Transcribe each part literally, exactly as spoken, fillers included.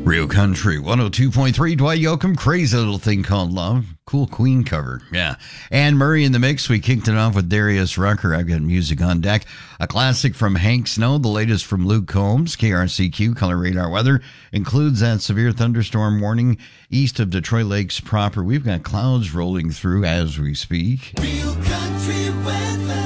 Real Country one oh two point three, Dwight Yoakam, Crazy Little Thing Called Love. Cool Queen cover, yeah. Anne Murray in the mix. We kicked it off with Darius Rucker. I've got music on deck. A classic from Hank Snow, the latest from Luke Combs. K R C Q Color Radar Weather includes that severe thunderstorm warning east of Detroit Lakes proper. We've got clouds rolling through as we speak. Real Country Weather.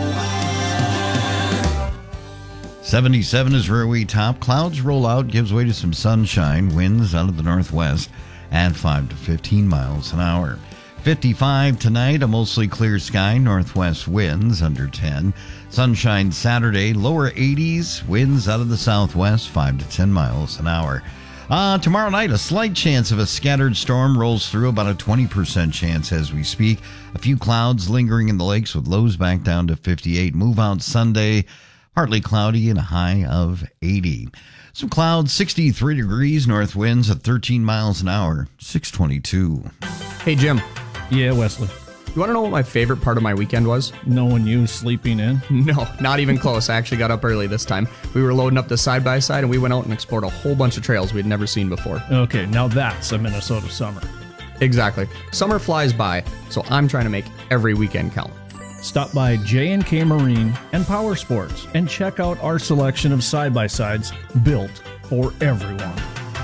seventy-seven is where we top. Clouds roll out, gives way to some sunshine. Winds out of the northwest at five to fifteen miles an hour. fifty-five tonight, a mostly clear sky. Northwest winds under ten. Sunshine Saturday, lower eighties. Winds out of the southwest, five to ten miles an hour. Uh, tomorrow night, a slight chance of a scattered storm rolls through, about a twenty percent chance as we speak. A few clouds lingering in the lakes with lows back down to fifty-eight. Move out Sunday. Partly cloudy and a high of eighty. Some clouds, sixty-three degrees, north winds at thirteen miles an hour, six twenty-two. Hey, Jim. Yeah, Wesley. You want to know what my favorite part of my weekend was? Knowing you sleeping in? No, not even close. I actually got up early this time. We were loading up the side-by-side, and we went out and explored a whole bunch of trails we'd never seen before. Okay, now that's a Minnesota summer. Exactly. Summer flies by, so I'm trying to make every weekend count. Stop by J and K Marine and Power Sports and check out our selection of side-by-sides built for everyone.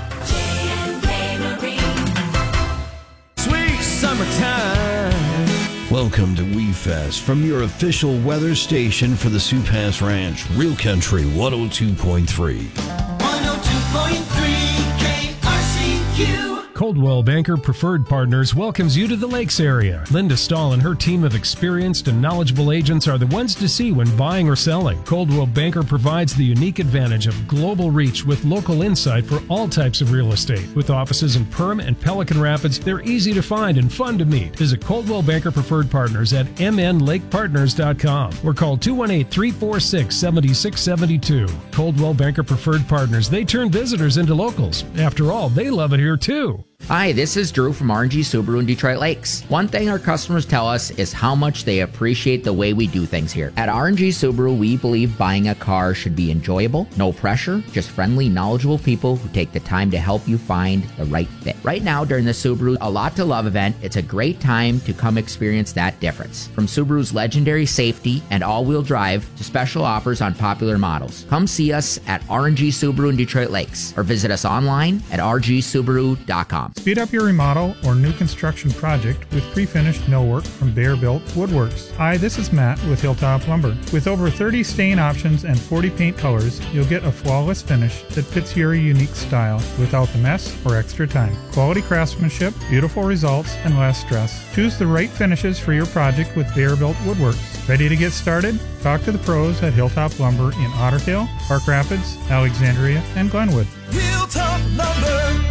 J and K Marine. Sweet summertime. Welcome to We Fest from your official weather station for the Sioux Pass Ranch, Real Country one oh two point three. one oh two point three K R C Q. Coldwell Banker Preferred Partners welcomes you to the Lakes area. Linda Stahl and her team of experienced and knowledgeable agents are the ones to see when buying or selling. Coldwell Banker provides the unique advantage of global reach with local insight for all types of real estate. With offices in Perham and Pelican Rapids, they're easy to find and fun to meet. Visit Coldwell Banker Preferred Partners at m n lake partners dot com or call two one eight, three four six, seven six seven two. Coldwell Banker Preferred Partners, they turn visitors into locals. After all, they love it here too. Hi, this is Drew from R and G Subaru in Detroit Lakes. One thing our customers tell us is how much they appreciate the way we do things here. At R and G Subaru, we believe buying a car should be enjoyable, no pressure, just friendly, knowledgeable people who take the time to help you find the right fit. Right now, during the Subaru A Lot to Love event, it's a great time to come experience that difference. From Subaru's legendary safety and all-wheel drive to special offers on popular models. Come see us at R and G Subaru in Detroit Lakes or visit us online at r g subaru dot com. Speed up your remodel or new construction project with pre-finished millwork from Bear Built Woodworks. Hi, this is Matt with Hilltop Lumber. With over thirty stain options and forty paint colors, you'll get a flawless finish that fits your unique style without the mess or extra time. Quality craftsmanship, beautiful results, and less stress. Choose the right finishes for your project with Bear Built Woodworks. Ready to get started? Talk to the pros at Hilltop Lumber in Otter Tail, Park Rapids, Alexandria, and Glenwood. Hilltop Lumber.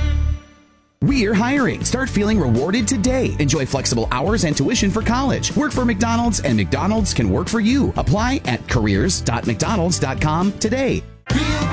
We're hiring. Start feeling rewarded today. Enjoy flexible hours and tuition for college. Work for McDonald's and McDonald's can work for you. Apply at careers dot mcdonalds dot com today.